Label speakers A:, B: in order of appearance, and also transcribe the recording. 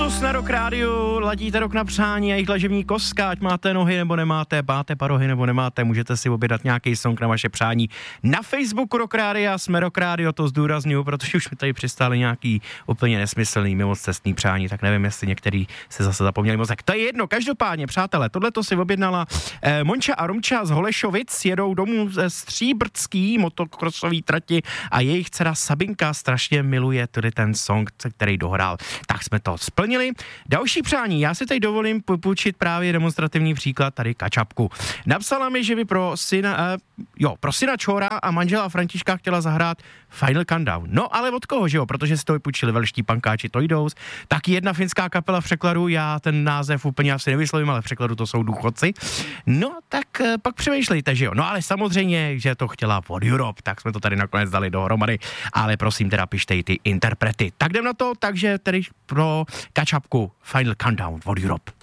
A: Lotus na Rock Rádiu, ladíte Rok na přání a jejich laživní koska, ať máte nohy nebo nemáte, máte parohy nebo nemáte, můžete si objednat nějaký song na vaše přání. Na Facebooku Rock Rádia, jsme Rock Rádio, to zdůrazňuju, protože už mi tady přistáli nějaký úplně nesmyslný, mimocestný přání, tak nevím, jestli některý se zase zapomněli moc. Tak to je jedno, každopádně, přátelé, tohleto si objednala Monča a Romča z Holešovic, jedou domů ze Stříbrský motokrosový trati a jejich dcera Sabinka strašně miluje tady ten song, který dohrál. Tak jsme to splnili. Další přání, já si tady dovolím půjčit právě demonstrativní příklad tady Kačapku. Napsala mi, že by pro syna Čora a manžela Františka chtěla zahrát Final Countdown. No ale od koho, že jo? Protože si to vypůjčili velští pankáči Toydous, taky jedna finská kapela v překladu, já ten název úplně asi nevyslovím, ale v překladu to jsou důchodci. No tak pak přemýšlejte, že jo? No ale samozřejmě, že to chtěla od Europe, tak jsme to tady nakonec dali dohromady, ale prosím teda pište i ty interprety. Tak jdem na to, takže tedy pro Kačapku Final Countdown od Europe.